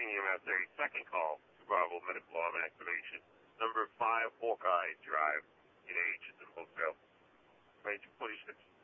EMS a second call to Bravo medical arm activation. Number 5 Hawkeye Drive in H. Hotel. Range 46.